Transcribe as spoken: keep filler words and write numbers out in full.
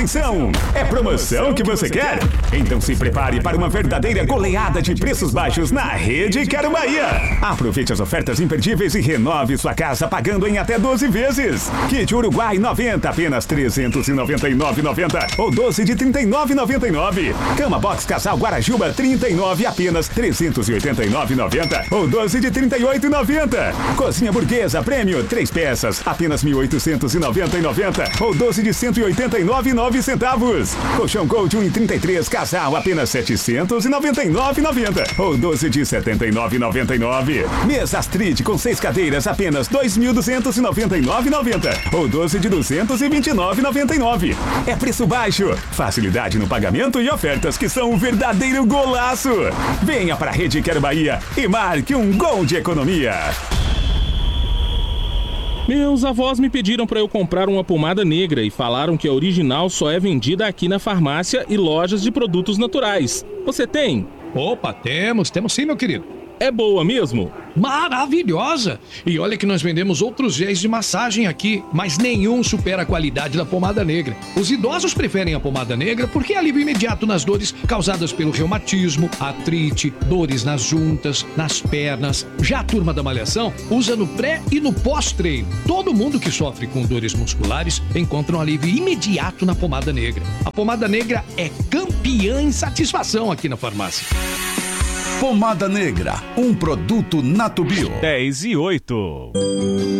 Atenção! É promoção que você quer? Então se prepare para uma verdadeira goleada de preços baixos na Rede Quero Bahia. Aproveite as ofertas imperdíveis e renove sua casa pagando em até doze vezes. Kit Uruguai noventa, apenas trezentos e noventa e nove reais e noventa centavos ou doze de trinta e nove reais e noventa e nove centavos. Cama Box Casal Guarajuba trinta e nove, apenas trezentos e oitenta e nove reais e noventa centavos ou doze de trinta e oito reais e noventa centavos. Cozinha Burguesa Prêmio três peças, apenas mil oitocentos e noventa e nove centavos ou doze de cento e oitenta e nove reais e nove centavos. Colchão Gold um e trinta e três Casal, apenas setecentos e noventa e nove reais e noventa centavos ou doze de setenta e nove reais e noventa e nove centavos. Mesa Astrid com seis cadeiras, apenas dois mil duzentos e noventa e nove reais e noventa centavos ou doze de duzentos e vinte e nove reais e noventa e nove centavos. É preço baixo, facilidade no pagamento e ofertas que são um verdadeiro golaço. Venha para a Rede Quero Bahia e marque um gol de economia. Meus avós me pediram para eu comprar uma pomada negra e falaram que a original só é vendida aqui na farmácia e lojas de produtos naturais. Você tem? Opa, temos, temos sim, meu querido. É boa mesmo? Maravilhosa! E olha que nós vendemos outros géis de massagem aqui, mas nenhum supera a qualidade da pomada negra. Os idosos preferem a pomada negra porque é alívio imediato nas dores causadas pelo reumatismo, artrite, dores nas juntas, nas pernas. Já a turma da malhação usa no pré e no pós-treino. Todo mundo que sofre com dores musculares encontra um alívio imediato na pomada negra. A pomada negra é campeã em satisfação aqui na farmácia. Pomada Negra, um produto Natubio. dez e oito.